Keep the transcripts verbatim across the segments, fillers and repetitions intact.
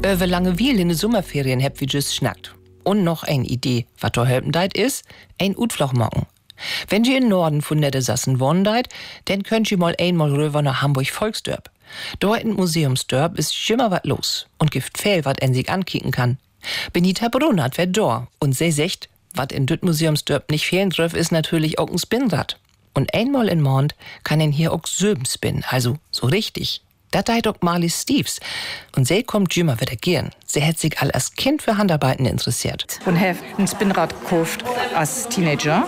Über Langeweile in den Sommerferien habt wir just schnackt. Und noch eine Idee, was da helfen deit ist, ein Utflug machen. Wenn ihr in Norden von der Sassen wohnen deit, dann könnt ihr mal einmal rüber nach Hamburg Volksdörp. Dort in Museumsdörp ist immer wat los und gibt viel, wat en sich ankicken kann. Benita Brunert wär da und sie sagt, wat in düt Museumsdörp nicht fehlen darf, ist natürlich auch ein Spinnrad. Und einmal in Mond kann en hier auch Söben spinnen, also so richtig. Da deit auch Marley Steves. Und sie kommt jümmer wieder gern. Sie hat sich all als Kind für Handarbeiten interessiert. Und hab ein Spinnrad gekauft als Teenager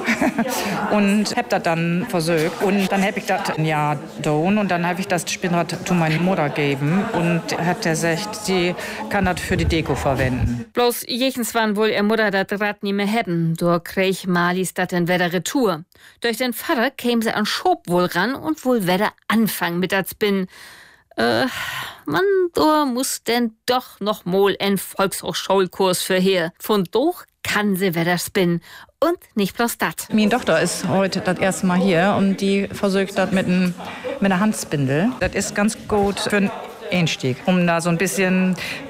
und hab das dann versucht. Und dann hab ich das ein Jahr getan und dann hab ich das Spinnrad zu meiner Mutter gegeben und hat gesagt, sie kann das für die Deko verwenden. Bloß jechens waren wohl ihr Mutter das Rad nie mehr haben. Da krieg Marlies das dann wieder retour. Durch den Vater käme sie an Schob wohl ran und wohl wieder anfangen mit das Spinnen. Äh, man, da muss denn doch noch mal ein Volkshochschulkurs für hier. Von doch kann sie wieder spinnen. Und nicht bloß das. Meine Tochter ist heute das erste Mal hier und die versucht das mit, ein, mit einer Handspindel. Das ist ganz gut für einen Einstieg, um da so ein bisschen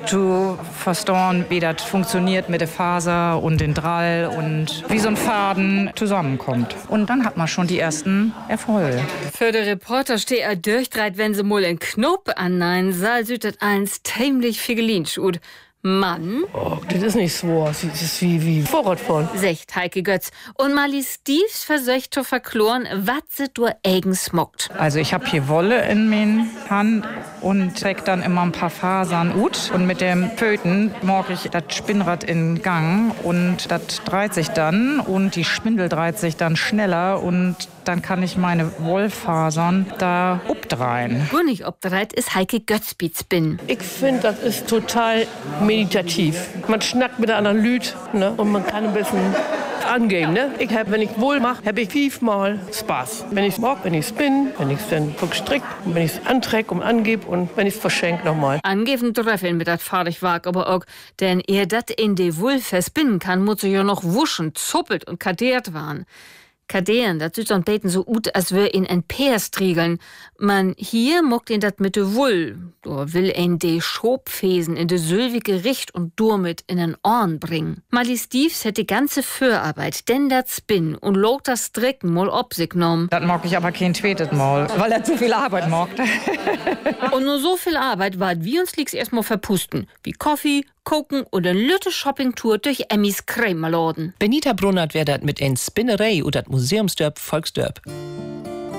zu verstehen, wie das funktioniert mit der Faser und den Drall und wie so ein Faden zusammenkommt. Und dann hat man schon die ersten Erfolge. Für den Reporter steht er durchdreht, wenn sie mal einen Knopf annehmen, soll südet eins ziemlich figelinsch und Mann. Oh, das ist nicht so. Das ist wie, wie Vorratfahren. Secht Heike Götz. Und Marley Steves versucht zu verkloren, was sie durch eigen smockt. Also ich habe hier Wolle in meiner Hand und träg dann immer ein paar Fasern ut. Und mit dem Pöten mag ich das Spinnrad in Gang und das dreht sich dann und die Spindel dreht sich dann schneller und dann kann ich meine Wollfasern da obdrehen. Gar nicht obdreht ist Heike Götz bin. Ich finde, das ist total meditativ. Man schnackt mit der anderen Lüd, ne? Und man kann ein bisschen angeben. Ne? Ich hab, wenn ich wohl mache, habe ich fünfmal Spaß. Wenn ich es mag, wenn ich es bin, wenn ich es dann stricke, wenn ich es anträge und angebe und wenn ich es verschenke nochmal. Angeben treffeln mit dat Fahrigwag aber auch, denn er dat in de Woll verspinnen kann, muss er ja noch wuschen, zuppelt und kadert waren. Kaderen, das sieht so ein Beten so ut, als wär in ein Peer striegeln. Man hier mockt ihn dat mit de Woll. Da will ein de Schobfesen in de sülwige Richt und damit in den Ohren bringen. Marley Steves hätte die ganze Vorarbeit, denn dat Spin und log das Stricken mal ob sich genommen. Das mag ich aber kein tweetet Mal, weil er zu viel Arbeit mag. Und nur so viel Arbeit war, wir uns lieg's erstmal verpusten. Wie Kaffee, Koken oder eine lütte Shoppingtour durch Emmys Krämerladen. Benita Brunert wär dat mit ein Spinnerei oder dat Museumsdörp Volksdörp.